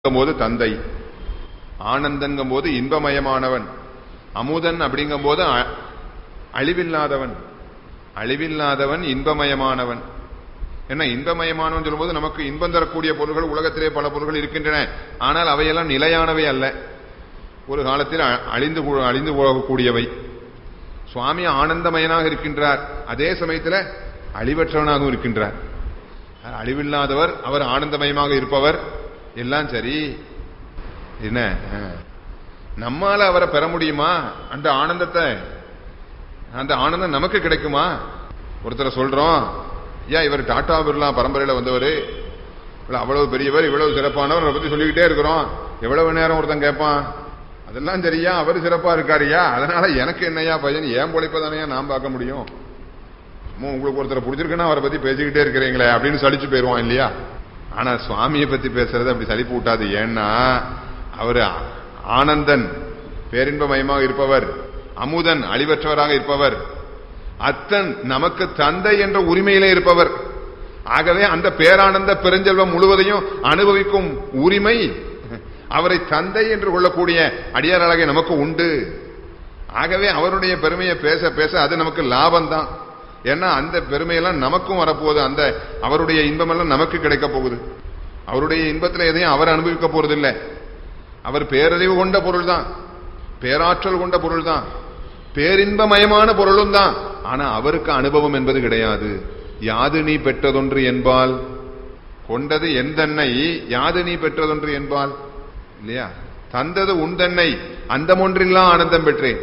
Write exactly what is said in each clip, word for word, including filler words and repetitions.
போது தந்தை, ஆனந்தங்கும் போது இன்பமயமானவன், அமுதன் அப்படிங்கும் போது அழிவில்லாதவன், அழிவில்லாதவன் இன்பமயமானவன். என்ன இன்பமயமானவன் சொல்லும்போது நமக்கு இன்பம் தரக்கூடிய பொருள்கள் உலகத்திலே பல பொருள்கள் இருக்கின்றன. ஆனால் அவையெல்லாம் நிலையானவை அல்ல, ஒரு காலத்தில் அழிந்து அழிந்து போகக்கூடியவை. சுவாமி ஆனந்தமயனாக இருக்கின்றார், அதே சமயத்தில் அழிவற்றவனாகவும் இருக்கின்றார். அழிவில்லாதவர், அவர் ஆனந்தமயமாக இருப்பவர். எல்லாம் சரி, என்ன நம்மால அவரை பெற முடியுமா? அந்த ஆனந்தத்தை, அந்த ஆனந்தம் நமக்கு கிடைக்குமா? ஒருத்தரை சொல்றோம், ஏன் இவர் டாடா பிர்லா பரம்பரையில வந்தவர், அவ்வளவு பெரியவர், இவ்வளவு சிறப்பானவர், அதை பத்தி சொல்லிக்கிட்டே இருக்கிறோம். எவ்வளவு நேரம் ஒருத்தன் கேட்பான், அதெல்லாம் சரியா, அவர் சிறப்பா இருக்காருயா, அதனால எனக்கு என்னையா பையன், ஏன் பொழைப்பதானையா நான் பார்க்க முடியும்? உங்களுக்கு ஒருத்தரை பிடிச்சிருக்குன்னா அவரை பத்தி பேசிக்கிட்டே இருக்கிறீங்களே அப்படின்னு சலிச்சு போயிருவான் இல்லையா? ஆனா சுவாமியை பத்தி பேசுறது அப்படி சலிப்பு விட்டாது. ஏன்னா அவரு ஆனந்தன், பேரின்பமயமாக இருப்பவர், அமுதன், அழிவற்றவராக இருப்பவர், அத்தன், நமக்கு தந்தை என்ற உரிமையிலே இருப்பவர். ஆகவே அந்த பேரானந்த பெருஞ்செல்வம் முழுவதையும் அனுபவிக்கும் உரிமை அவரை தந்தை என்று கொள்ளக்கூடிய அடியாராக நமக்கு உண்டு. ஆகவே அவருடைய பெருமையை பேச பேச அது நமக்கு லாபம்தான். ஏன்னா அந்த பெருமையெல்லாம் நமக்கும் வரப்போகுது, அந்த அவருடைய இன்பமெல்லாம் நமக்கு கிடைக்க போகுது. அவருடைய இன்பத்தில் எதையும் அவர் அனுபவிக்க போறதில்லை. அவர் பேரறிவு கொண்ட பொருள் தான், பேராற்றல் கொண்ட பொருள் தான், பேரின்பமயமான பொருளும் தான். ஆனா அவருக்கு அனுபவம் என்பது கிடையாது. யாது நீ பெற்றதொன்று என்பால், கொண்டது எந்தன்னை, யாது நீ பெற்றதொன்று என்பால் இல்லையா? தந்தது உந்தன்னை, அந்தமொன்றில்லா ஆனந்தம் பெற்றேன்.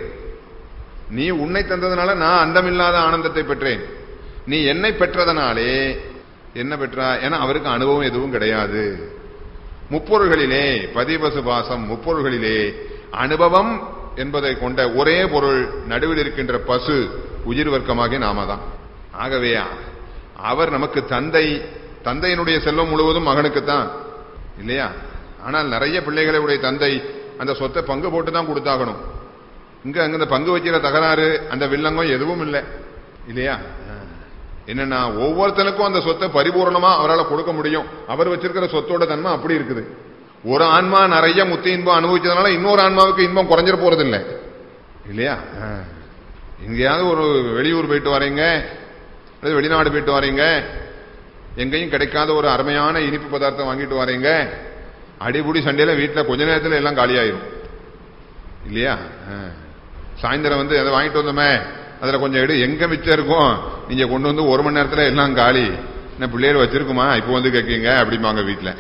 நீ உன்னை தந்ததுனால நான் அந்தமில்லாத ஆனந்தத்தை பெற்றேன். நீ என்னை பெற்றதனாலே என்ன பெற்றா? ஏன்னா அவருக்கு அனுபவம் எதுவும் கிடையாது. முப்பொருள்களிலே பதிபசு பாசம், முப்பொருள்களிலே அனுபவம் என்பதை கொண்ட ஒரே பொருள் நடுவில் இருக்கின்ற பசு உயிர் வர்க்கமாகிய நாம தான். ஆகவே அவர் நமக்கு தந்தை. தந்தையினுடைய செல்வம் முழுவதும் மகனுக்குத்தான் இல்லையா? ஆனால் நிறைய பிள்ளைகளை உடைய தந்தை அந்த சொத்தை பங்கு போட்டு தான் கொடுத்தாகணும். இங்க அங்க பங்கு வைக்கிற தகராறு, அந்த வில்லங்கம் எதுவும் இல்லை இல்லையா? என்னன்னா ஒவ்வொருத்தனுக்கும் அந்த சொத்தை பரிபூர்ணமா அவரால் கொடுக்க முடியும். அவர் வச்சிருக்கிற சொத்தோட தன்மை அப்படி இருக்குது. ஒரு ஆன்மா நிறைய முத்தி இன்பம் அனுபவிச்சதுனால இன்னொரு ஆன்மாவுக்கு இன்பம் குறைஞ்சிட போறது இல்லை இல்லையா? எங்கேயாவது ஒரு வெளியூர் போயிட்டு வரீங்க, வெளிநாடு போயிட்டு வரீங்க, எங்கேயும் கிடைக்காத ஒரு அருமையான இனிப்பு பதார்த்தம் வாங்கிட்டு வரீங்க, அடிபுடி சண்டையில வீட்டில் கொஞ்ச நேரத்தில் எல்லாம் காலியாயிரும் இல்லையா? சாயந்தரம் வந்து அதை வாங்கிட்டு வந்தோமே, அதுல கொஞ்சம் எடு, எங்க மிச்சம் இருக்கும், நீங்க கொண்டு வந்து ஒரு மணி நேரத்துல எல்லாம் காலி, என்ன பிள்ளைகள் வச்சிருக்குமா இப்போ வந்து கேட்கீங்க அப்படிம்பாங்க வீட்டுல.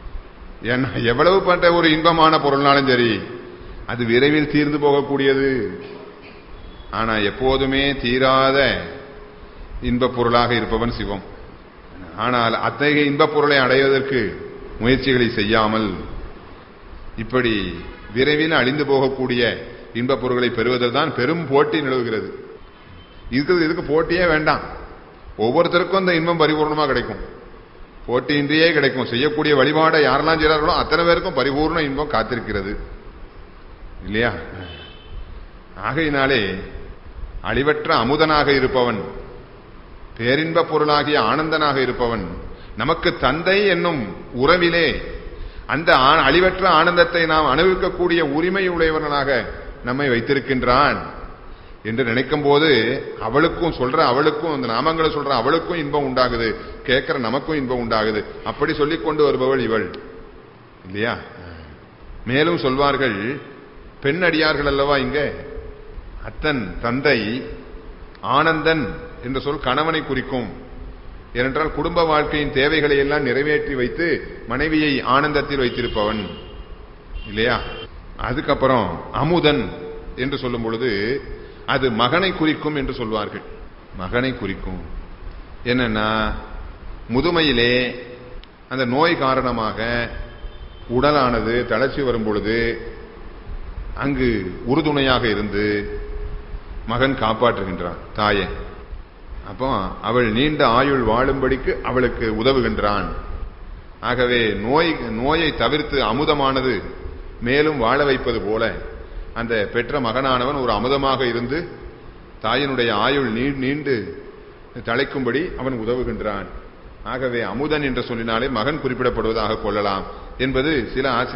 ஏன்னா எவ்வளவு பண்ற ஒரு இன்பமான பொருள்னாலும் சரி அது விரைவில் தீர்ந்து போகக்கூடியது. ஆனா எப்போதுமே தீராத இன்ப பொருளாக இருப்பவன் சிவம். ஆனால் அத்தகைய இன்ப பொருளை அடைவதற்கு முயற்சிகளை செய்யாமல் இப்படி விரைவில் அழிந்து போகக்கூடிய இன்பப் பொருட்களை பெறுவதில் தான் பெரும் போட்டி நிலவுகிறது. இதுக்கு இதுக்கு போட்டியே வேண்டாம், ஒவ்வொருத்தருக்கும் அந்த இன்பம் பரிபூர்ணமா கிடைக்கும், போட்டியின்றியே கிடைக்கும். செய்யக்கூடிய வழிபாடை யாரெல்லாம் செய்றார்களோ அத்தனை பேருக்கும் பரிபூர்ண இன்பம் காத்திருக்கிறது இல்லையா? ஆகையினாலே அழிவற்ற அமுதனாக இருப்பவன், பேரின்ப பொருளாகிய ஆனந்தனாக இருப்பவன், நமக்கு தந்தை என்னும் உறவிலே அந்த அழிவற்ற ஆனந்தத்தை நாம் அனுபவிக்கக்கூடிய உரிமை உடையவனாக நம்மை வைத்திருக்கின்றான் என்று நினைக்கும் போது அவளுக்கும் சொல்ற, அவளுக்கும் அந்த நாமங்களை சொல்ற அவளுக்கும் இன்பம் உண்டாகுது, கேட்கிற நமக்கும் இன்பம் உண்டாகுது. அப்படி சொல்லிக் கொண்டு வருபவள் இவள் இல்லையா? மேலும் சொல்வார்கள், பெண் அடியார்கள் அல்லவா இங்க. அத்தன், தந்தை, ஆனந்தன் என்ற சொல் கணவனை குறிக்கும். ஏனென்றால் குடும்ப வாழ்க்கையின் தேவைகளை எல்லாம் நிறைவேற்றி வைத்து மனைவியை ஆனந்தத்தில் வைத்திருப்பவன் இல்லையா? அதுக்கப்புறம் அமுதன் என்று சொல்லும் பொழுது அது மகனை குறிக்கும் என்று சொல்வார்கள். மகனை குறிக்கும் என்னன்னா, முதுமையிலே அந்த நோய் காரணமாக உடலானது தளர்ச்சி வரும் பொழுது அங்கு உறுதுணையாக இருந்து மகன் காப்பாற்றுகின்றான் தாயை. அப்போ அவள் நீண்ட ஆயுள் வாழும்படிக்கு அவளுக்கு உதவுகின்றான். ஆகவே நோய் நோயை தவிர்த்து அமுதமானது மேலும் வாழ வைப்பது போல அந்த பெற்ற மகனானவன் ஒரு அமுதமாக இருந்து தாயினுடைய ஆயுள் நீண்டு தழைக்கும்படி அவன் உதவுகின்றான். ஆகவே அமுதன் என்று சொல்லினாலே மகன் குறிப்பிடப்படுவதாக கொள்ளலாம். என்பது சில ஆசிரியர்